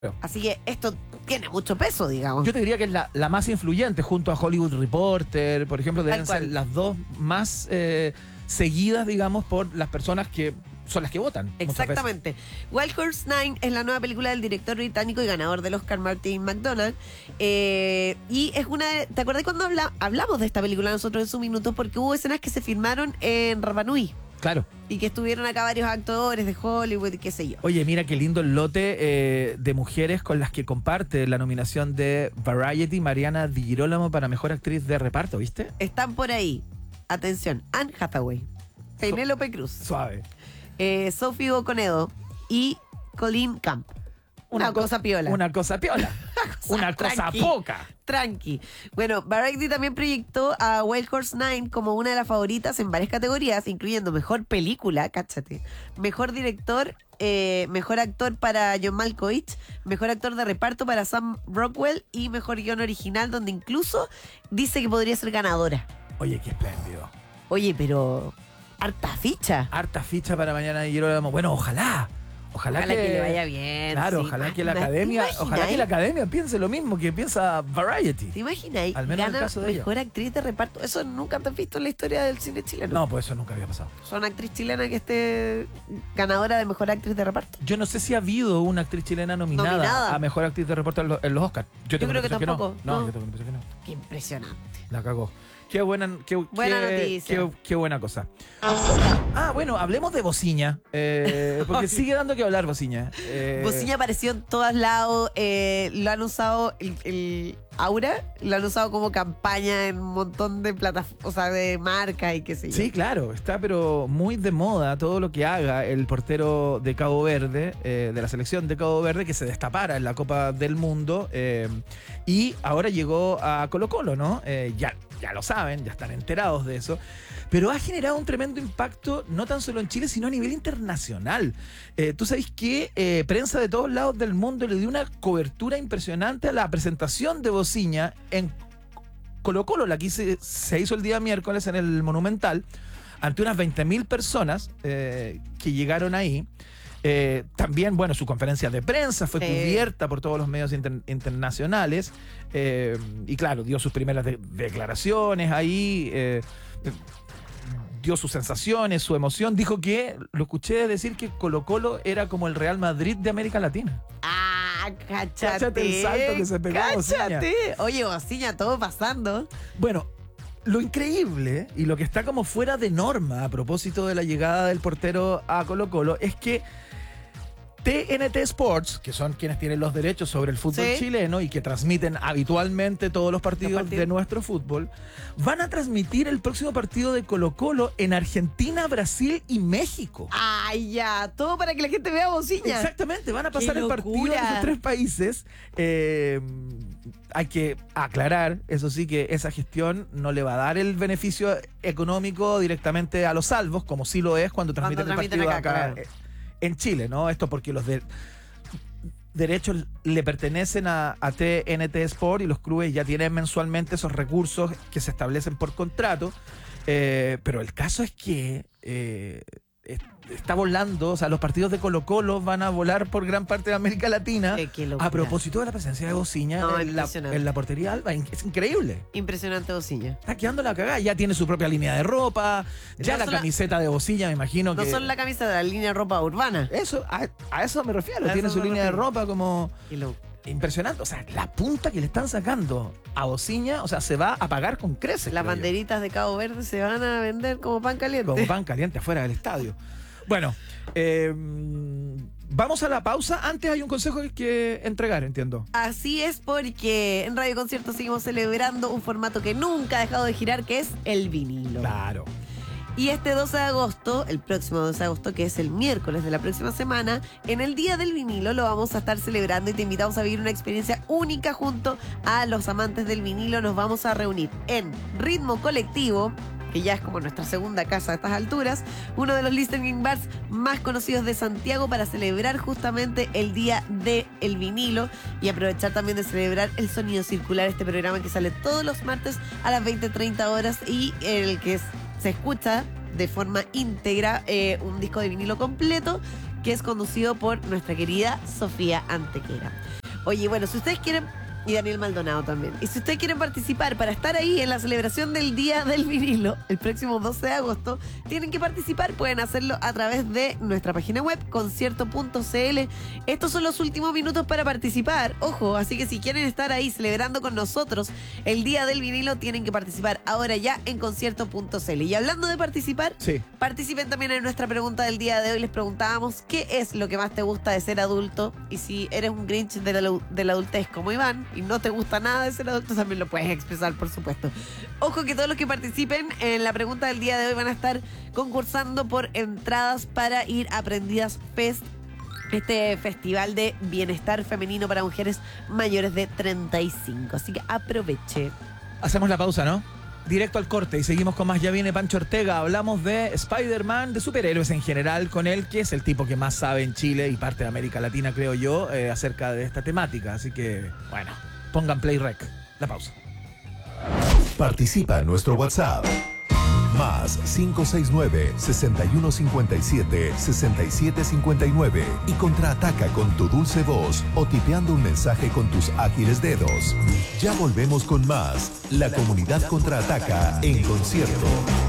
Así que esto tiene mucho peso, digamos. Yo te diría que es la más influyente, junto a Hollywood Reporter, por ejemplo, deben ser las dos más seguidas, digamos, por las personas que son las que votan. Exactamente. Wild Horse 9 es la nueva película del director británico y ganador del Oscar Martin McDonagh. Y es ¿te acuerdas cuando hablamos de esta película nosotros en su minuto? Porque hubo escenas que se filmaron en Rapa Nui. Claro. Y que estuvieron acá varios actores de Hollywood y qué sé yo. Oye, mira qué lindo el lote de mujeres con las que comparte la nominación de Variety, Mariana Di Girolamo para Mejor Actriz de Reparto, ¿viste? Están por ahí. Atención, Anne Hathaway, Penélope Cruz, Suave. Sophie Okonedo y Colleen Camp. Una cosa piola. Una cosa piola. Una cosa poca. Tranqui. Bueno, Variety también proyectó a Wild Horse 9 como una de las favoritas en varias categorías, incluyendo Mejor Película, cáchate, Mejor Director, Mejor Actor para John Malkovich, Mejor Actor de Reparto para Sam Rockwell y Mejor Guión Original, donde incluso dice que podría ser ganadora. Oye, qué espléndido. Oye, pero harta ficha. Harta ficha para mañana y Girolamo. Bueno, ojalá que le vaya bien. Claro, sí. ojalá que la academia piense lo mismo que piensa Variety. ¿Te imaginas? Al menos gana en el caso de Mejor Actriz de Reparto. Eso nunca te has visto en la historia del cine chileno. No, pues eso nunca había pasado. ¿Son actriz chilena que esté ganadora de Mejor Actriz de Reparto? Yo no sé si ha habido una actriz chilena nominada a Mejor Actriz de Reparto en los Oscars. Yo creo que tampoco. No, yo tengo que que no. Qué impresionante. La cagó. Qué buena noticia. Qué buena cosa. Bueno, hablemos de Bociña. Porque sigue dando que hablar Bociña. Bociña apareció en todos lados. Lo han usado el Aura, lo han usado como campaña en un montón de plataformas, o sea, de marcas y qué sé yo. Sí, claro, está pero muy de moda todo lo que haga el portero de Cabo Verde, de la selección de Cabo Verde, que se destapara en la Copa del Mundo, y ahora llegó a Colo-Colo, ¿no? Ya lo saben, ya están enterados de eso, pero ha generado un tremendo impacto, no tan solo en Chile, sino a nivel internacional. Tú sabes que prensa de todos lados del mundo le dio una cobertura impresionante a la presentación de Bociña en Colo-Colo, la que se hizo el día miércoles en el Monumental, ante unas 20.000 personas que llegaron ahí. También, bueno, su conferencia de prensa fue cubierta por todos los medios internacionales, y claro, dio sus primeras declaraciones ahí, dio sus sensaciones, su emoción. Dijo que, lo escuché decir, que Colo-Colo era como el Real Madrid de América Latina. Cáchate el salto que se pegó. Cáchate. Oye, Bociña, todo pasando. Bueno, lo increíble y lo que está como fuera de norma a propósito de la llegada del portero a Colo-Colo es que TNT Sports, que son quienes tienen los derechos sobre el fútbol chileno y que transmiten habitualmente todos los partidos de nuestro fútbol, van a transmitir el próximo partido de Colo-Colo en Argentina, Brasil y México. ¡Ay, ya! Todo para que la gente vea Bociña. Exactamente, van a pasar el partido en esos tres países. Hay que aclarar, eso sí, que esa gestión no le va a dar el beneficio económico directamente a los salvos, como sí lo es cuando transmiten el partido acá en Chile, ¿no? Esto porque los derechos le pertenecen a TNT Sport y los clubes ya tienen mensualmente esos recursos que se establecen por contrato, pero el caso es que está volando, o sea, los partidos de Colo-Colo van a volar por gran parte de América Latina a propósito de la presencia de Bociña en la portería Alba. Es increíble. Impresionante Bociña. Está quedando la cagada, ya tiene su propia línea de ropa, ya la camiseta de Bociña, me imagino que... No son la camiseta de la línea de ropa urbana. Eso, a eso me refiero, tiene su línea de ropa como... Impresionante, o sea, la punta que le están sacando a Bociña, o sea, se va a pagar con creces. Las banderitas de Cabo Verde se van a vender como pan caliente. Como pan caliente afuera del estadio. Bueno, vamos a la pausa. Antes hay un consejo que entregar, entiendo. Así es, porque en Radio Concierto seguimos celebrando un formato que nunca ha dejado de girar, que es el vinilo. Claro. Y este 12 de agosto, el próximo 12 de agosto, que es el miércoles de la próxima semana, en el Día del Vinilo lo vamos a estar celebrando y te invitamos a vivir una experiencia única junto a los amantes del vinilo. Nos vamos a reunir en Ritmo Colectivo, que ya es como nuestra segunda casa a estas alturas, uno de los listening bars más conocidos de Santiago, para celebrar justamente el Día del Vinilo y aprovechar también de celebrar el Sonido Circular, este programa que sale todos los martes a las 20:30 horas y el que se escucha de forma íntegra un disco de vinilo completo que es conducido por nuestra querida Sofía Antequera. Oye, bueno, si ustedes quieren... Y Daniel Maldonado también. Y si ustedes quieren participar para estar ahí en la celebración del Día del Vinilo, el próximo 12 de agosto, tienen que participar. Pueden hacerlo a través de nuestra página web, concierto.cl. Estos son los últimos minutos para participar. Ojo, así que si quieren estar ahí celebrando con nosotros el Día del Vinilo, tienen que participar ahora ya en concierto.cl. Y hablando de participar, Sí. participen también en nuestra pregunta del día de hoy. Les preguntábamos qué es lo que más te gusta de ser adulto. Y si eres un Grinch de la adultez como Iván y no te gusta nada de ser adulto, también lo puedes expresar, por supuesto. Ojo que todos los que participen en la pregunta del día de hoy van a estar concursando por entradas para ir a Prendidas Fest, este festival de bienestar femenino para mujeres mayores de 35. Así que aproveche. Hacemos la pausa, ¿no? Directo al corte y seguimos con más. Ya viene Pancho Ortega. Hablamos de Spider-Man, de superhéroes en general, con él, que es el tipo que más sabe en Chile y parte de América Latina, creo yo, acerca de esta temática. Así que, bueno, pongan play rec. La pausa. Participa en nuestro WhatsApp. Más 569-6157-6759 y contraataca con tu dulce voz o tipeando un mensaje con tus ágiles dedos. Ya volvemos con más. La comunidad contraataca en concierto.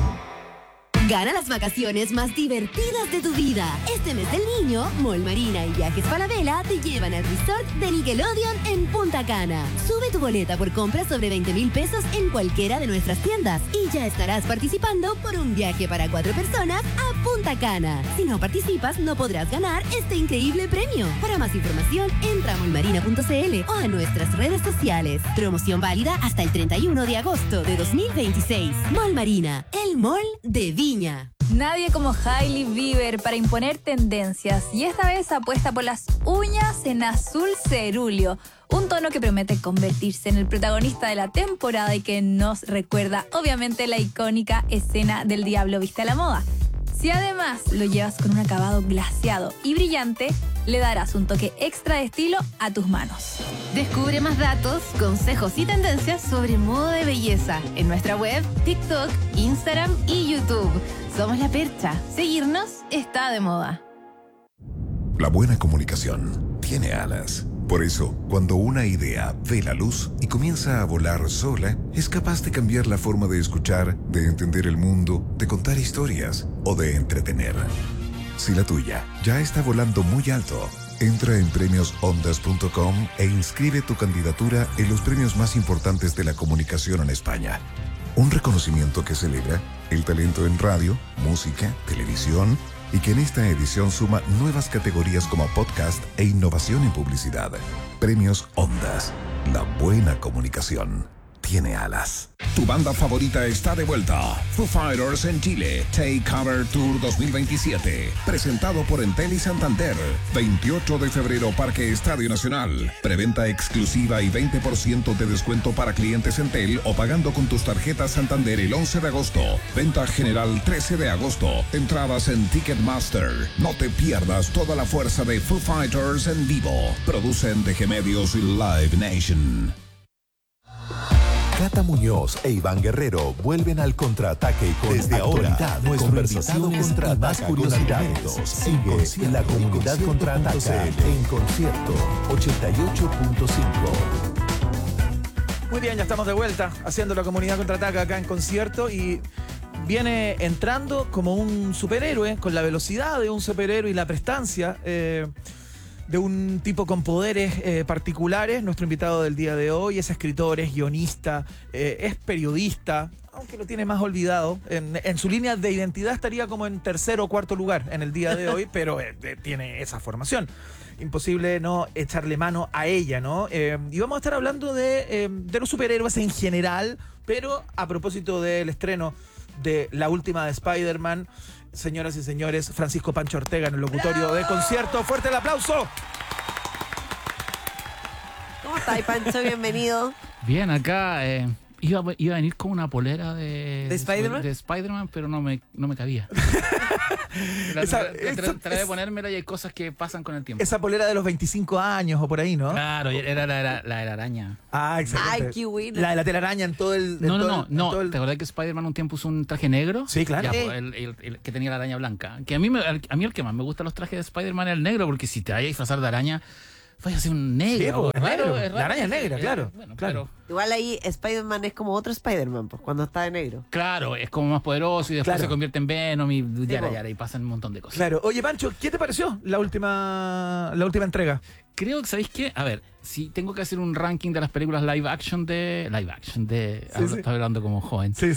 Gana las vacaciones más divertidas de tu vida. Este mes del niño, Mall Marina y Viajes Falabella te llevan al resort de Nickelodeon en Punta Cana. Sube tu boleta por compras sobre 20,000 pesos en cualquiera de nuestras tiendas y ya estarás participando por un viaje para 4 personas a Punta Cana. Si no participas, no podrás ganar este increíble premio. Para más información, entra a mallmarina.cl o a nuestras redes sociales. Promoción válida hasta el 31 de agosto de 2026. Mall Marina, el mall de Viña. Nadie como Hailey Bieber para imponer tendencias y esta vez apuesta por las uñas en azul cerúleo, un tono que promete convertirse en el protagonista de la temporada y que nos recuerda obviamente la icónica escena del Diablo Viste a la Moda. Si además lo llevas con un acabado glaseado y brillante, le darás un toque extra de estilo a tus manos. Descubre más datos, consejos y tendencias sobre moda de belleza en nuestra web, TikTok, Instagram y YouTube. Somos La Percha. Seguirnos está de moda. La buena comunicación tiene alas. Por eso, cuando una idea ve la luz y comienza a volar sola, es capaz de cambiar la forma de escuchar, de entender el mundo, de contar historias o de entretener. Si la tuya ya está volando muy alto, entra en premiosondas.com e inscribe tu candidatura en los premios más importantes de la comunicación en España. Un reconocimiento que celebra el talento en radio, música, televisión y que en esta edición suma nuevas categorías como podcast e innovación en publicidad. Premios Ondas. La buena comunicación tiene alas. Tu banda favorita está de vuelta. Foo Fighters en Chile. Take Cover Tour 2027. Presentado por Entel y Santander. 28 de febrero, Parque Estadio Nacional. Preventa exclusiva y 20% de descuento para clientes Entel o pagando con tus tarjetas Santander el 11 de agosto. Venta general 13 de agosto. Entradas en Ticketmaster. No te pierdas toda la fuerza de Foo Fighters en vivo. Producen DG Medios y Live Nation. Cata Muñoz e Iván Guerrero vuelven al contraataque y con desde ahora nuestro invitado contraataca más curiosidades. Sigue la comunidad contraataca en concierto 88.5. Muy bien, ya estamos de vuelta haciendo la comunidad contraataca acá en concierto y viene entrando como un superhéroe, con la velocidad de un superhéroe y la prestancia de un tipo con poderes particulares. Nuestro invitado del día de hoy es escritor, es guionista, es periodista, aunque lo tiene más olvidado. En su línea de identidad estaría como en tercer o cuarto lugar en el día de hoy, pero tiene esa formación. Imposible no echarle mano a ella, ¿no? Y vamos a estar hablando de los superhéroes en general, pero a propósito del estreno de la última de Spider-Man. Señoras y señores, Francisco Pancho Ortega en el locutorio de concierto. ¡Fuerte el aplauso! ¿Cómo estás, Pancho? Bienvenido. Bien, acá Iba a venir con una polera de Spider-Man? De Spider-Man, pero no me cabía. Traté de ponérmela y hay cosas que pasan con el tiempo. Esa polera de los 25 años o por ahí, ¿no? Claro, era la de la araña. Ah, excelente. Ay, qué buena. La de la telaraña en todo el... No. todo el- ¿Te acordás que Spider-Man un tiempo usó un traje negro? Sí, claro. Ya, Sí. pues, el que tenía la araña blanca. Que a mí el que más me gustan los trajes de Spider-Man es el negro, porque si te vayas a disfrazar de araña, vaya a ser un Sí, negro. pues, es negro. Es raro. La araña es negra, claro. Bueno, claro. Igual ahí Spider-Man es como otro Spider-Man, pues, cuando está de negro. Claro, es como más poderoso y después Claro. se convierte en Venom y yara, po. yara, y pasan un montón de cosas. Claro. Oye, Pancho, ¿qué te pareció la última entrega? Creo que, ¿sabéis qué? A ver, si tengo que hacer un ranking de las películas live action de... Sí. Estoy hablando como joven. Sí.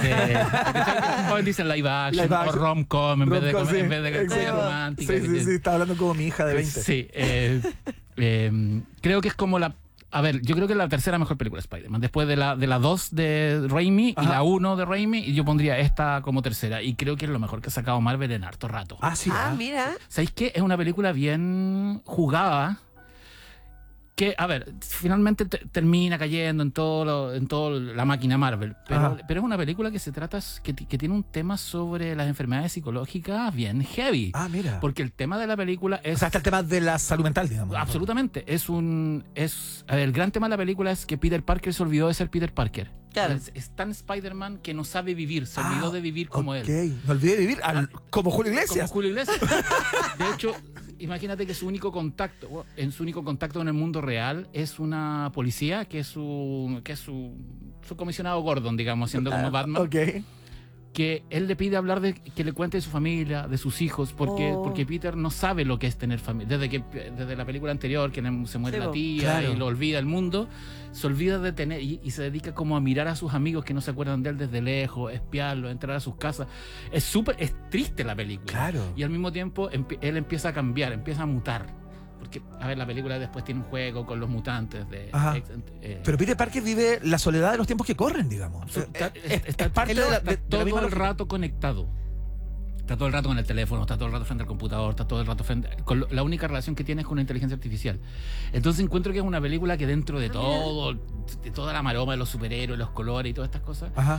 Joven dicen live action, Live action. o rom-com en vez de Rom-com, sí. comedia Exacto. romántica. Sí, estaba hablando como mi hija de 20. Sí, creo que es como la... A ver, yo creo que es la tercera mejor película de Spider-Man. Después de la 2 de Raimi y Ajá. la 1 de Raimi, y yo pondría esta como tercera. Y creo que es lo mejor que ha sacado Marvel en harto rato. Ah, sí. Mira. ¿Sabéis qué? Es una película bien jugada. Que, a ver, finalmente termina cayendo en todo la máquina Marvel. Ajá. Pero es una película que se trata, que tiene un tema sobre las enfermedades psicológicas bien heavy. Ah, mira. Porque el tema de la película es... O sea, está el tema de la salud mental, digamos. Absolutamente. A ver, el gran tema de la película es que Peter Parker se olvidó de ser Peter Parker. Claro. Es tan Spider-Man que no sabe vivir. Se olvidó de vivir como él. Ok, me olvidé de vivir como Julio Como Iglesias. Julio Iglesias. De hecho, imagínate que su único contacto con el mundo real es una policía que es su comisionado Gordon, digamos, siendo como Batman. Ok. Que él le pide hablar que le cuente de su familia, de sus hijos, porque Peter no sabe lo que es tener familia. Desde la película anterior, que se muere Sí, la po. tía Claro. y lo olvida el mundo, se olvida de tener y se dedica como a mirar a sus amigos que no se acuerdan de él desde lejos, espiarlo, entrar a sus casas. Es triste la película. Claro. Y al mismo tiempo él empieza a cambiar, empieza a mutar. Porque, a ver, la película después tiene un juego con los mutantes. Ajá. Pero Peter Parker vive la soledad de los tiempos que corren, digamos. Es parte de la todo misma el lógica. rato conectado. Está todo el rato con el teléfono, está todo el rato frente al computador, está todo el rato la única relación que tiene es con la inteligencia artificial. Entonces encuentro que es una película que dentro de toda la maroma de los superhéroes, los colores y todas estas cosas, Ajá.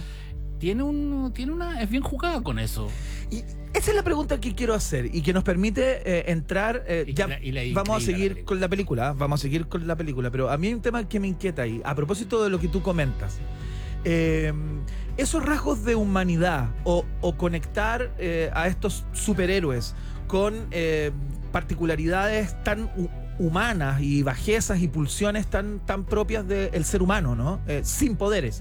es bien jugada con eso. Y esa es la pregunta que quiero hacer y que nos permite entrar. Vamos a seguir con la película. Vamos a seguir con la película. Pero a mí hay un tema que me inquieta ahí. A propósito de lo que tú comentas. Esos rasgos de humanidad o conectar a estos superhéroes con particularidades tan humanas y bajezas y pulsiones tan propias del ser humano, ¿no? Sin poderes.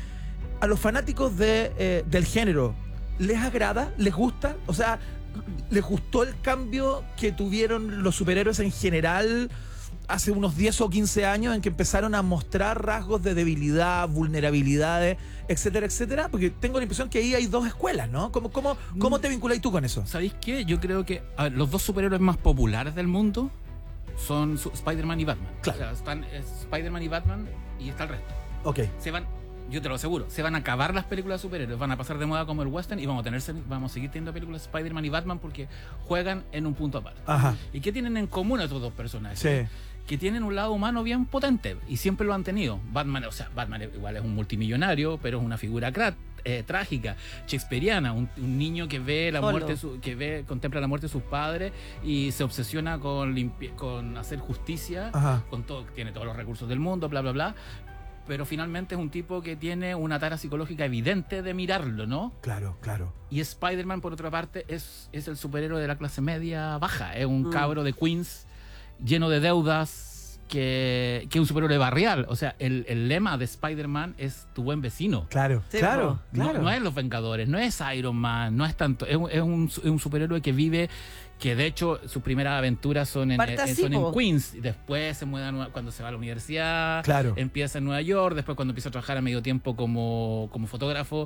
A los fanáticos del género, ¿les agrada? ¿Les gusta? O sea, ¿les gustó el cambio que tuvieron los superhéroes en general hace unos 10 o 15 años en que empezaron a mostrar rasgos de debilidad, vulnerabilidades, etcétera, etcétera? Porque tengo la impresión que ahí hay dos escuelas, ¿no? ¿Cómo te vinculáis tú con eso? ¿Sabéis qué? Yo creo que los dos superhéroes más populares del mundo son Spider-Man y Batman. Claro. O sea, están Spider-Man y Batman y está el resto. Ok. Yo te lo aseguro, se van a acabar las películas de superhéroes, van a pasar de moda como el western y vamos a seguir teniendo películas de Spider-Man y Batman porque juegan en un punto aparte. Ajá. ¿Y qué tienen en común estos dos personajes? Sí. Que tienen un lado humano bien potente y siempre lo han tenido. Batman igual es un multimillonario, pero es una figura trágica, shakespeariana, un niño que ve la muerte, contempla la muerte de sus padres y se obsesiona con hacer justicia, Ajá. tiene todos los recursos del mundo, bla, bla, bla. Pero finalmente es un tipo que tiene una tara psicológica evidente de mirarlo, ¿no? Claro. Y Spider-Man, por otra parte, es el superhéroe de la clase media baja. Es un cabro de Queens lleno de deudas que es un superhéroe barrial. O sea, el lema de Spider-Man es tu buen vecino. Claro. Sí, Claro. No es los Vengadores, no es Iron Man, no es tanto. Es un superhéroe que vive, que de hecho sus primeras aventuras son en Queens. Y después se muda cuando se va a la universidad. Claro. Empieza en Nueva York. Después, cuando empieza a trabajar a medio tiempo como fotógrafo,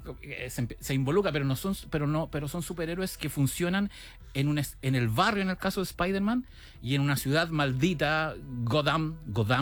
se involucra, pero son superhéroes que funcionan en el barrio, en el caso de Spider-Man, y en una ciudad maldita, Gotham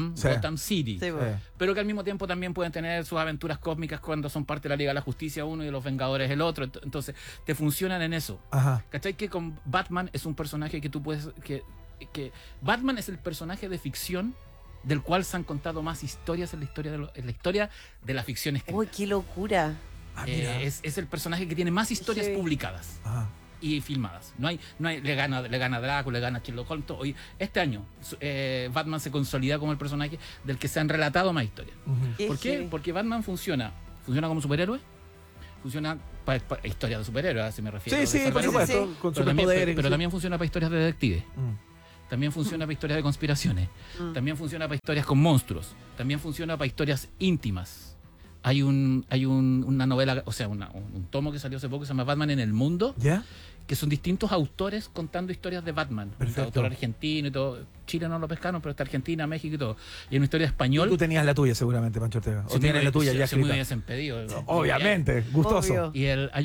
City. Sí, po. Pero que al mismo tiempo también pueden tener sus aventuras cósmicas cuando son parte de la Liga de la Justicia uno y de los Vengadores el otro. Entonces, te funcionan en eso. Ajá. ¿Cachai? Que con Batman es un personaje que tú puedes... que Batman es el personaje de ficción del cual se han contado más historias en la historia de la ficción escrita. Uy, qué locura. Es el personaje que tiene más historias Sí. publicadas y filmadas. No hay, le gana Drácula, le gana Sherlock Holmes. Hoy, este año, Batman se consolida como el personaje del que se han relatado más historias. ¿Por qué? heavy. Porque Batman funciona como superhéroe, funciona para historias de superhéroes, así me refiero. Sí, por Desaparece. supuesto, con Pero también, superpoderes. pero también funciona para historias de detectives. Mm. También funciona para historias de conspiraciones. También funciona para historias con monstruos. También funciona para historias íntimas. Hay una novela, o sea, un tomo que salió hace poco que se llama Batman en el Mundo, ¿Ya? que son distintos autores contando historias de Batman. Perfecto. Un autor argentino y todo. Chile no lo pescaron, pero está Argentina, México y todo. Y hay una historia español. Tú tenías la tuya seguramente, Pancho Ortega. O Soy tienes muy- la tuya ya soy muy escrita. desempedido. Obviamente, gustoso. Obvio. Y hay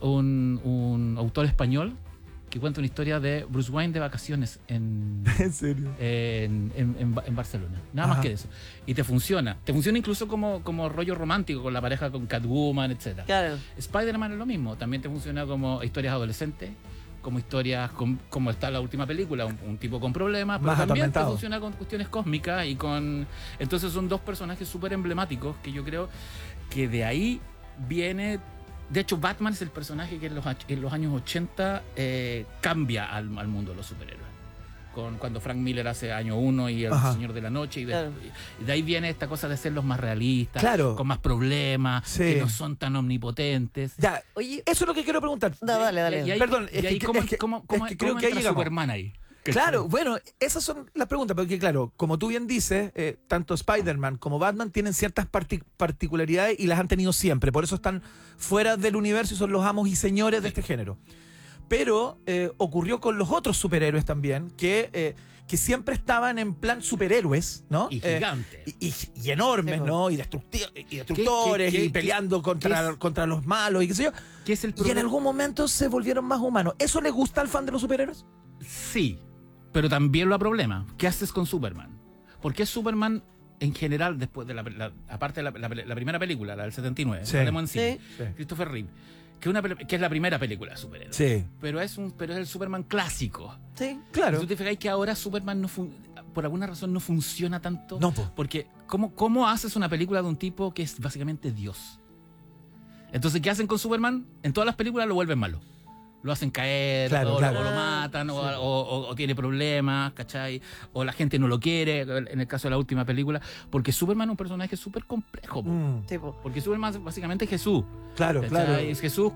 un autor español que cuenta una historia de Bruce Wayne de vacaciones en En serio. en Barcelona. Nada Ajá. más que eso. Y te funciona. Te funciona incluso como rollo romántico con la pareja con Catwoman, etc. Claro. Spider-Man es lo mismo. También te funciona como historias adolescentes, como historias como está la última película, un tipo con problemas, pero Más también te atormentado. funciona con cuestiones cósmicas y con... Entonces son dos personajes súper emblemáticos que yo creo que de ahí viene... De hecho, Batman es el personaje que en los años 80 cambia al mundo de los superhéroes. Cuando Frank Miller hace Año 1 y El Ajá. Señor de la Noche. Claro. Y de ahí viene esta cosa de ser los más realistas, Claro. con más problemas, Sí. que no son tan omnipotentes. Ya, Oye, eso es lo que quiero preguntar. no, dale. Y ahí, Perdón, y es ahí que- ¿cómo, es que- cómo- es cómo- que cómo creo que ahí entra llegamos. Superman ahí? Claro, bueno, esas son las preguntas, porque claro, como tú bien dices, tanto Spider-Man como Batman tienen ciertas particularidades y las han tenido siempre, por eso están fuera del universo y son los amos y señores de este género. Pero ocurrió con los otros superhéroes también, que siempre estaban en plan superhéroes, ¿no? Y gigantes. Y enormes, Sí, ¿no? Y destructores, qué- y peleando contra los malos y qué sé yo. ¿Qué es el Y en problema? algún momento se volvieron más humanos. ¿Eso les gusta al fan de los superhéroes? Sí, pero también lo problema. ¿Qué haces con Superman? ¿Por qué Superman, en general, después de aparte de la primera película, la del 79, Sí. hablemos en cine, Sí. Christopher Reeve, que es la primera película de superhéroes, Sí. pero es el Superman clásico. Sí. Claro. ¿Tú te fijáis que ahora Superman por alguna razón no funciona tanto? No, po. Porque ¿cómo haces una película de un tipo que es básicamente Dios? Entonces, ¿qué hacen con Superman? En todas las películas lo vuelven malo. Lo hacen caer, Claro, o claro. lo matan, o tiene problemas, ¿cachai? O la gente no lo quiere, en el caso de la última película. Porque Superman es un personaje súper complejo. Po. Mm, Tipo. Porque Superman básicamente es Jesús. claro, ¿cachai? claro. Es Jesús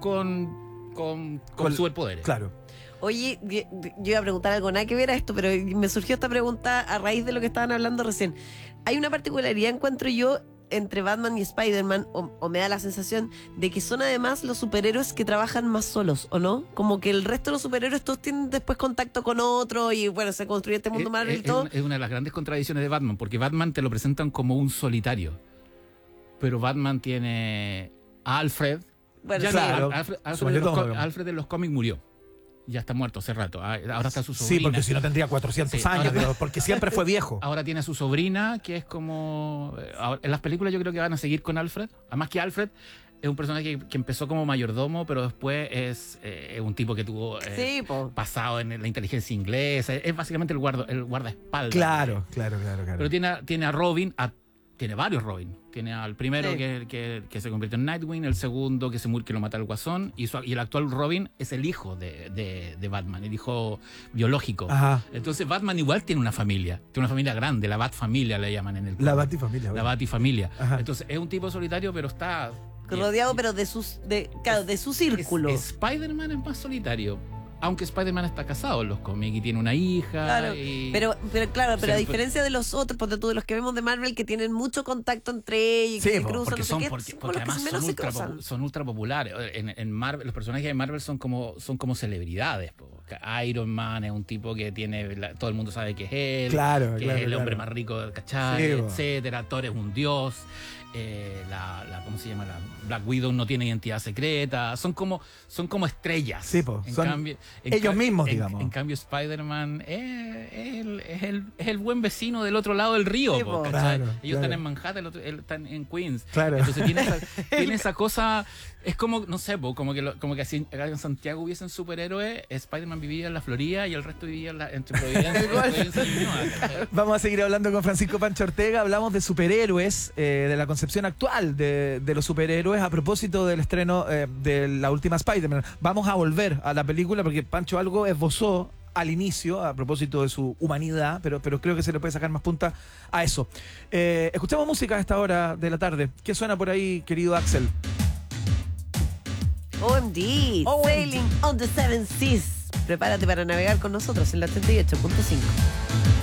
con superpoderes. Claro. Oye, yo iba a preguntar algo, nada que ver a esto, pero me surgió esta pregunta a raíz de lo que estaban hablando recién. Hay una particularidad, encuentro yo, entre Batman y Spider-Man, o me da la sensación de que son además los superhéroes que trabajan más solos, ¿o no? Como que el resto de los superhéroes todos tienen después contacto con otro y bueno, se construye este mundo Marvel y todo. Es una de las grandes contradicciones de Batman, porque Batman te lo presentan como un solitario. Pero Batman tiene a Alfred. Bueno, Ya sí. claro. Alfred, Su mayordomo, digamos. Alfred en los cómics murió. Ya está muerto hace rato. Ahora está su sobrina. Sí, porque si no tendría 400 Sí, años, ahora- digo, porque siempre fue viejo. Ahora tiene a su sobrina, que es como... en las películas yo creo que van a seguir con Alfred. Además que Alfred es un personaje que empezó como mayordomo, pero después es un tipo que tuvo Sí, po. pasado en la inteligencia inglesa. Es básicamente el guardaespaldas. Claro. Pero tiene a Robin, tiene varios Robin. Tiene al primero Sí. que se convirtió en Nightwing, el segundo que lo mata el Guasón, y el actual Robin es el hijo de Batman, el hijo biológico. Ajá. Entonces Batman igual tiene una familia grande, la Bat-familia le llaman en el La cómic. Batifamilia. La bueno. Batifamilia. Ajá. Entonces es un tipo solitario, pero está... Rodeado, pero de su círculo. Spider-Man es más solitario. Aunque Spider-Man está casado en los cómics y tiene una hija. Claro, y- pero claro, pero a Sí, diferencia de los otros, ponte tú, de los que vemos de Marvel, que tienen mucho contacto entre ellos, Sí, que se po, cruzan, porque no sé son, qué, porque con los que además menos se cruzan. son ultra populares. En Marvel, los personajes de Marvel son como celebridades. Po. Iron Man es un tipo que todo el mundo sabe que es él, Claro, que claro, es el hombre claro. más rico, ¿cachai? Sí, po. Etcétera. Thor es un dios. ¿Cómo se llama? La Black Widow no tiene identidad secreta. Son como estrellas. Sí, po, En son cambio, ellos mismos, digamos. En cambio, Spider-Man es el buen vecino del otro lado del río. Sí, Po, po. ¿cachai? Claro, Ellos claro. están en Manhattan, él está en Queens. Claro. Entonces tiene esa cosa. Es como, no sé, po, como que así acá en Santiago hubiesen superhéroes, Spider-Man personas vivían en la Florida y el resto vivía entre Providencia y Ñuñoa. Vamos a seguir hablando con Francisco Pancho Ortega. Hablamos de superhéroes, de la concepción actual de los superhéroes a propósito del estreno de la última Spider-Man. Vamos a volver a la película porque Pancho algo esbozó al inicio a propósito de su humanidad, pero creo que se le puede sacar más punta a eso. Escuchamos música a esta hora de la tarde. ¿Qué suena por ahí, querido Axel? OMD, Sailing on the Seven Seas. Prepárate para navegar con nosotros en la 88.5.